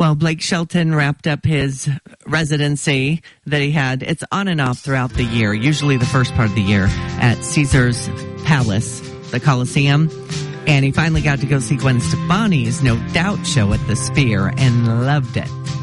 Well, Blake Shelton wrapped up his residency that he had. It's on and off throughout the year, usually the first part of the year at Caesar's Palace, the Coliseum. And he finally got to go see Gwen Stefani's No Doubt show at the Sphere and loved it.